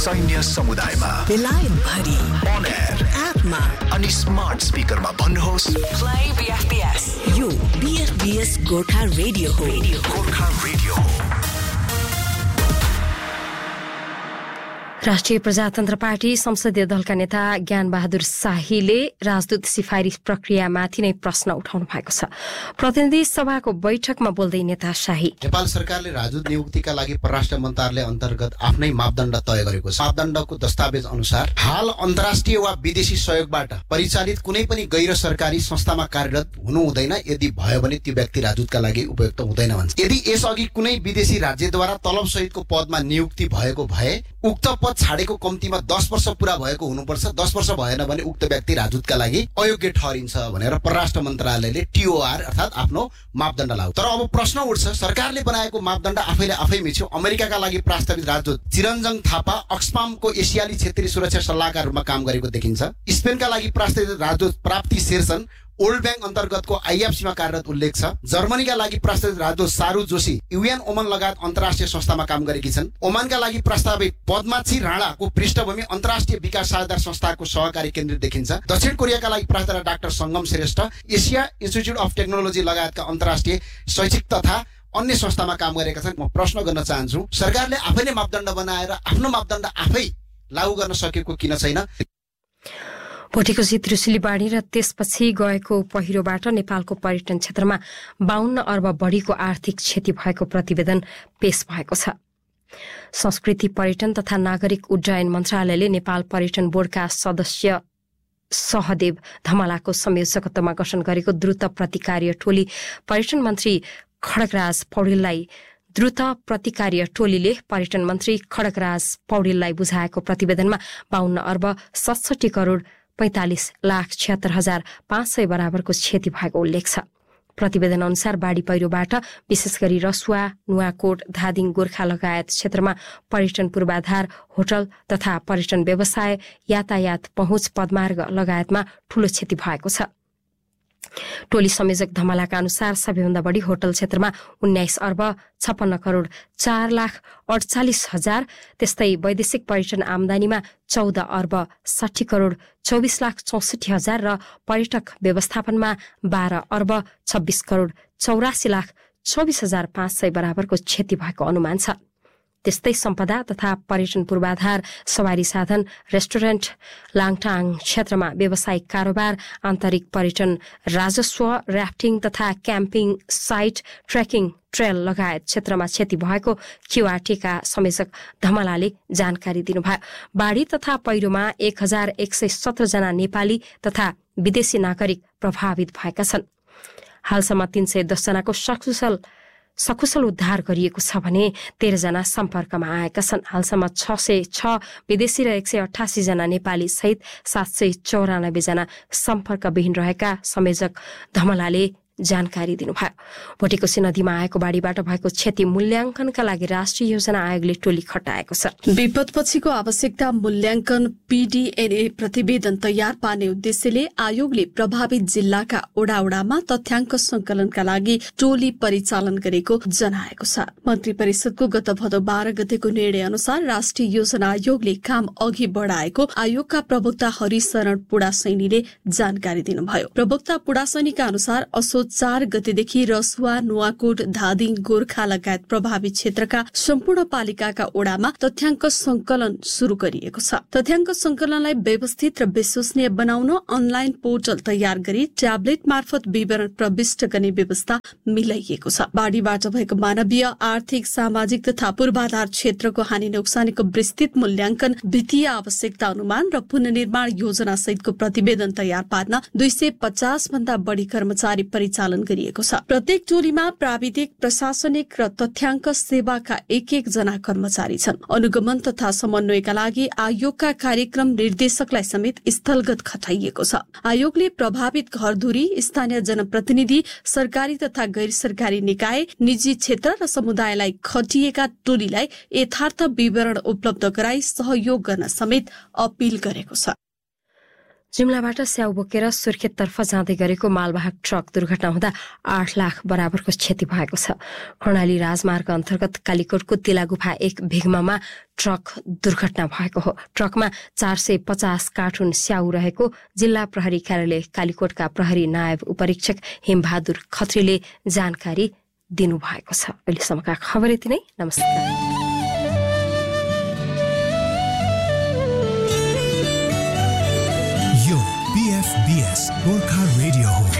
सैन्य समुदायमा बेलायत भरि on air एपमा अनि स्मार्ट स्पिकरमा भन्नुहोस् Play BFBS. यो BFBS गोर्खा रेडियो हो. गोर्खा रेडियो हो. राष्ट्रिय प्रजातन्त्र पार्टी संसदीय दलका नेता ज्ञान बहादुर शाहीले राजदूत सिफारिस प्रक्रियामाथि नै प्रश्न उठाउनु भएको छ। प्रतिनिधि सभाको बैठकमा बोल्दै नेता शाही, नेपाल सरकारले राजदूत नियुक्तिका लागि परराष्ट्र मन्त्रालय अन्तर्गत आफ्नै मापदण्ड तय गरेको छ। मापदण्डको दस्तावेज अनुसार हाल अन्तर्राष्ट्रिय वा विदेशी सहयोगबाट परिचालित कुनै पनि गैर सरकारी संस्थामा कार्यरत हुनु हुँदैन। यदि भयो भने त्यो व्यक्ति राजदूतका लागि उपयुक्त हुँदैन भन्छ। यदि यसअघि कुनै विदेशी राज्यद्वारा तलब सहितको पदमा नियुक्ति भएको भए उक्त पद छाडेको कम्तीमा 10 वर्ष पूरा भएको हुनुपर्छ। 10 वर्ष भएन भने उक्त व्यक्ति राजदूतका लागि अयोग्य ठहरिन्छ भनेर परराष्ट्र मन्त्रालयले टीओआर अर्थात् आफ्नो मापदण्ड लाग्यो। तर अब प्रश्न उठ्छ, सरकारले बनाएको मापदण्ड आफैले आफै मिच्यो। अमेरिकाका लागि प्रस्तावित राजदूत चिरञ्जन थापा अक्सफामको एसियाली क्षेत्रीय सुरक्षा सल्लाहकार रूपमा काम गरेको देखिन्छ। स्पेनका लागि प्रस्तावित राजदूत प्राप्ति शेरसन ओल्ड ब्याङ्क अन्तर्गतको आइएफसीमा कार्यरत उल्लेख छ। जर्मनीका लागि प्रस्तावित राजदूत सारू जोशी युएन ओमन लगायत अन्तर्राष्ट्रिय संस्थामा काम गरेकी छन्। ओमानका लागि प्रस्तावित पद्माक्षी राणाको पृष्ठभूमि अन्तर्राष्ट्रिय विकास साझेदार संस्थाको सहकारी केन्द्र देखिन्छ। दक्षिण कोरियाका लागि प्रस्तावित doctor Sangam Shrestha Asia institute of technology लगायतका अन्तर्राष्ट्रिय शैक्षिक तथा अन्य संस्थामा काम गरेका छन्। म प्रश्न गर्न चाहन्छु, सरकारले आफैले मापदण्ड बनाएर आफ्नो मापदण्ड आफै लागू गर्न सकेको किन छैन? भोटेकोसी त्रिशुली बाढी र त्यसपछि गएको पहिरोबाट नेपालको पर्यटन क्षेत्रमा 52 अर्ब बढीको आर्थिक क्षति भएको प्रतिवेदन पेश भएको छ। संस्कृति पर्यटन तथा नागरिक उड्डयन मन्त्रालयले नेपाल पर्यटन बोर्डका सदस्य सहदेव धमलाको संयोजकत्वमा गठन गरेको द्रुत प्रतिकार्य टोली पर्यटन मन्त्री खड्गराज पौडेललाई द्रुत प्रतिकार्य टोलीले पर्यटन मन्त्री खड्गराज पौडेललाई बुझाएको प्रतिवेदनमा 52 अर्ब 67 करोड 45,76,500 बराबरको क्षति भएको उल्लेख छ। प्रतिवेदन अनुसार बाढी पहिरोबाट विशेष गरी रसुवा, नुवाकोट, धादिङ, गोर्खा लगायत क्षेत्रमा पर्यटन पूर्वाधार, होटल तथा पर्यटन व्यवसाय, यातायात पहुँच, पदमार्ग लगायतमा ठूलो क्षति भएको छ। टोली संयोजक धमलाका अनुसार सबैभन्दा बढी होटल क्षेत्रमा 19 अर्ब 56 करोड 4,48,000, त्यस्तै वैदेशिक पर्यटन आमदानीमा 14 अर्ब 60 करोड 24,64,000 र पर्यटक व्यवस्थापनमा 12 अर्ब 26 करोड 84,24,500 बराबरको क्षति भएको अनुमान छ। त्यस्तै सम्पदा तथा पर्यटन पूर्वाधार, सवारी साधन, रेस्टुरेन्ट, लाङटाङ क्षेत्रमा व्यावसायिक कारोबार, आन्तरिक पर्यटन, राजस्व, र्याफ्टिङ तथा क्याम्पिङ साइट, ट्रेकिङ ट्रेल लगायत क्षेत्रमा क्षति भएको क्यूआरटीका संयोजक धमलाले जानकारी दिनुभयो। बाढी तथा पहिरोमा 1,117 जना नेपाली तथा विदेशी नागरिक प्रभावित भएका छन्। हालसम्म 310 जनाको सकुशल उद्धार गरिएको छ भने 13 जना सम्पर्कमा आएका छन्। हालसम्म 606 विदेशी र 188 जना नेपाली सहित 794 जना सम्पर्कविहीन रहेका संयोजक धमलाले जानकारी दिनुभयो। भोटेकोसी नदीमा आएको बाढीबाट भएको क्षति मूल्याङ्कनका लागि राष्ट्रिय योजना आयोगले टोली खटाएको छ। विपदपछिको आवश्यकता मूल्याङ्कन पीडीएनए प्रतिवेदन तयार पार्ने उद्देश्यले आयोगले प्रभावित जिल्लाका ओडामा तथ्याङ्क संकलनका लागि टोली परिचालन गरेको जनाएको छ। मन्त्री परिषदको गत भदौ 12 गतेको निर्णय अनुसार राष्ट्रिय योजना आयोगले काम अघि बढाएको आयोगका प्रवक्ता हरिशरण पुडासैनीले जानकारी दिनुभयो। प्रवक्ता पुडासैनीका अनुसार असोज 4 गतेदेखि रसुवा, नुवाकोट, धादिङ, गोर्खा लगायत प्रभावित क्षेत्रका सम्पूर्ण पालिकाका ओडामा तथ्याङ्क संकलन शुरू गरिएको छ। तथ्याङ्क संकलनलाई व्यवस्थित र विश्वसनीय बनाउन अनलाइन पोर्टल तयार गरी ट्याब्लेट मार्फत विवरण प्रविष्ट गर्ने व्यवस्था मिलाइएको छ। बाढीबाट भएको मानवीय, आर्थिक, सामाजिक तथा पूर्वाधार क्षेत्रको हानि नोक्सानीको विस्तृत मूल्याङ्कन, वित्तीय आवश्यकता अनुमान र पुनर्निर्माण योजना सहितको प्रतिवेदन तयार पार्न 250 भन्दा बढी कर्मचारी परिचालन गरिएको छ। प्रत्येक टोलीमा प्राविधिक, प्रशासनिक र तथ्याङ्क सेवाका 1-1 जना कर्मचारी छन्। अनुगमन तथा समन्वयका लागि आयोगका कार्यक्रम निर्देशकलाई समेत स्थलगत खटाइएको छ। आयोगले प्रभावित घरधुरी, स्थानीय जनप्रतिनिधि, सरकारी तथा गैर सरकारी निकाय, निजी क्षेत्र र समुदायलाई खटिएका टोलीलाई यथार्थ विवरण उपलब्ध गराई सहयोग गर्न समेत अपील गरेको छ। जुम्लाबाट स्याउ बोकेर सुर्खेततर्फ जाँदै गरेको मालवाहक ट्रक दुर्घटना हुँदा 8 लाख बराबरको क्षति भएको छ। कर्णाली राजमार्ग अन्तर्गत कालीकोटको तिलागुफा 1 भिगमामा ट्रक दुर्घटना भएको हो। ट्रकमा 450 कार्टुन स्याउ रहेको जिल्ला प्रहरी कार्यालय कालीकोटका प्रहरी नायब उपरीक्षक हिमबहादुर खत्रीले जानकारी दिनुभएको छ। अहिलेसम्मका खबर यति नै। नमस्कार। BFBS Gorkha Radio हो।